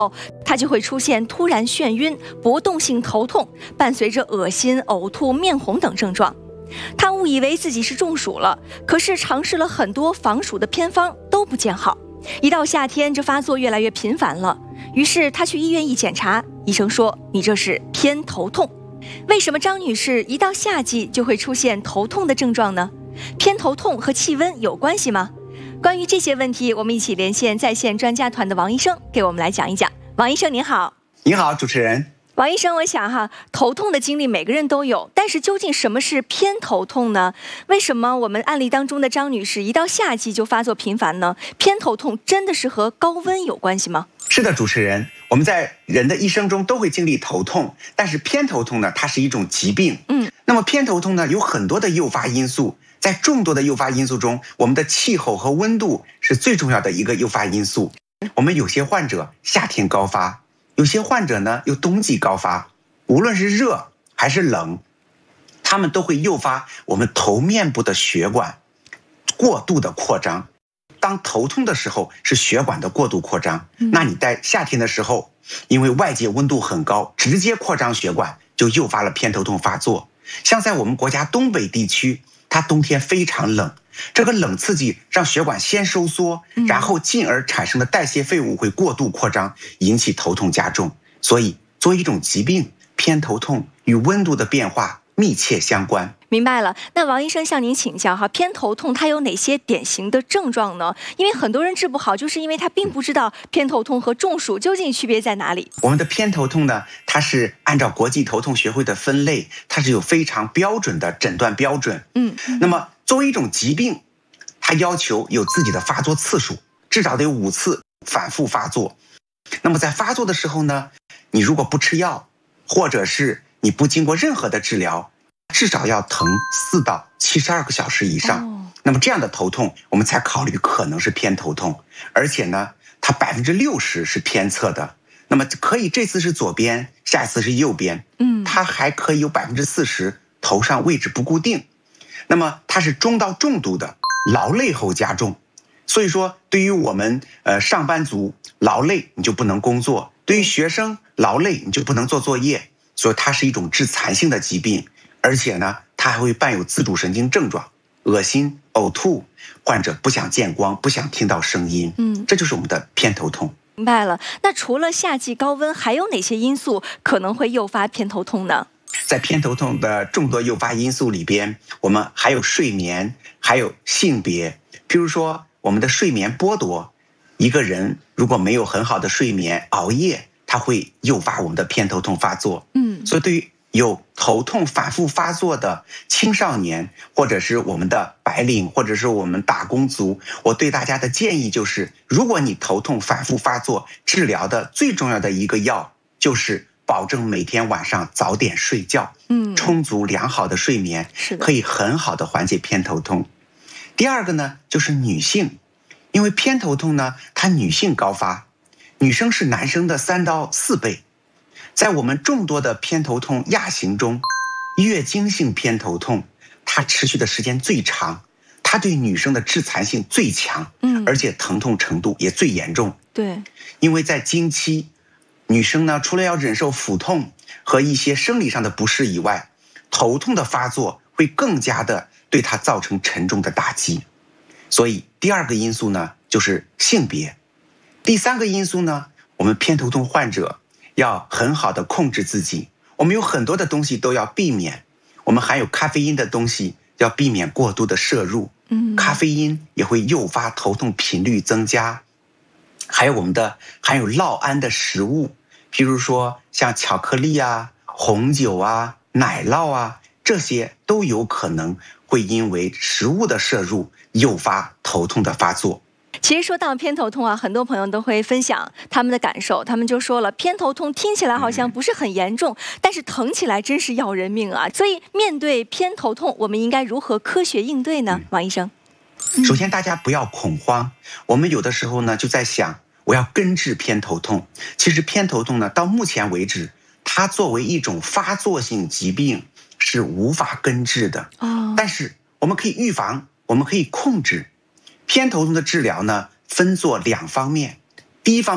它就会出现突然眩晕、搏动性头痛，伴随着恶心、呕吐、面红等症状。他误以为自己是中暑了，可是尝试了很多防暑的偏方都不见好。一到夏天，这发作越来越频繁了。于是他去医院一检查，医生说：“你这是偏头痛。”为什么张女士一到夏季就会出现头痛的症状呢？偏头痛和气温有关系吗？关于这些问题，我们一起连线在线专家团的王医生，给我们来讲一讲。王医生您好。 你好，主持人。 王医生，我想头痛的经历每个人都有，但是究竟什么是偏头痛呢？为什么我们案例当中的张女士一到夏季就发作频繁呢？偏头痛真的是和高温有关系吗？ 是的，主持人，我们在人的一生中都会经历头痛，但是偏头痛呢，它是一种疾病。那么偏头痛呢，有很多的诱发因素，在众多的诱发因素中，我们的气候和温度是最重要的一个诱发因素。我们有些患者夏天高发，有些患者呢又冬季高发，无论是热还是冷，它们都会诱发我们头面部的血管过度的扩张。当头痛的时候是血管的过度扩张，那你在夏天的时候，因为外界温度很高，直接扩张血管，就诱发了偏头痛发作。像在我们国家东北地区，它冬天非常冷，这个冷刺激让血管先收缩，然后进而产生的代谢废物会过度扩张，引起头痛加重。所以作为一种疾病，偏头痛与温度的变化密切相关。 明白了。那王医生向您请教偏头痛它有哪些典型的症状呢？因为很多人治不好，就是因为他并不知道偏头痛和中暑究竟区别在哪里。 我们的偏头痛呢，它是按照国际头痛学会的分类，它是有非常标准的诊断标准。那么作为一种疾病，它要求有自己的发作次数，至少得有5次反复发作。那么在发作的时候呢，你如果不吃药，或者是你不经过任何的治疗，至少要疼4到72个小时以上。那么这样的头痛，我们才考虑可能是偏头痛。而且呢，它60%是偏侧的。那么可以这次是左边，下一次是右边。它还可以有40%头上位置不固定。那么它是中到重度的，劳累后加重。所以说，对于我们上班族劳累你就不能工作，对于学生劳累你就不能做作业。所以它是一种致残性的疾病。而且呢，它还会伴有自主神经症状，恶心、呕吐，患者不想见光，不想听到声音。这就是我们的偏头痛。 明白了。那除了夏季高温，还有哪些因素可能会诱发偏头痛呢？ 在偏头痛的众多诱发因素里边，我们还有睡眠，还有性别。譬如说，我们的睡眠剥夺，一个人如果没有很好的睡眠，熬夜，它会诱发我们的偏头痛发作。所以对于有头痛反复发作的青少年，或者是我们的白领，或者是我们打工族，我对大家的建议就是，如果你头痛反复发作，治疗的最重要的一个药就是保证每天晚上早点睡觉，充足良好的睡眠，可以很好的缓解偏头痛。第二个呢，就是女性，因为偏头痛呢，它女性高发，女生是男生的3到4倍。在我们众多的偏头痛亚型中，月经性偏头痛它持续的时间最长，它对女生的致残性最强，而且疼痛程度也最严重。 对， 因为在经期，女生呢除了要忍受腹痛和一些生理上的不适以外，头痛的发作会更加的对她造成沉重的打击。所以第二个因素呢就是性别。第三个因素呢，我们偏头痛患者要很好的控制自己，我们有很多的东西都要避免。我们含有咖啡因的东西要避免过度的摄入，咖啡因也会诱发头痛频率增加。还有我们的含有酪胺的食物，譬如说像巧克力啊、红酒啊、奶酪啊，这些都有可能会因为食物的摄入诱发头痛的发作。 其实说到偏头痛很多朋友都会分享他们的感受，他们就说了，偏头痛听起来好像不是很严重，但是疼起来真是要人命啊。所以面对偏头痛，我们应该如何科学应对呢？王医生。 首先大家不要恐慌，我们有的时候呢就在想，我要根治偏头痛。其实偏头痛呢，到目前为止，它作为一种发作性疾病是无法根治的。但是我们可以预防，我们可以控制。偏头痛的治疗呢，分作2方面。第一方面，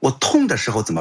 我痛的时候怎么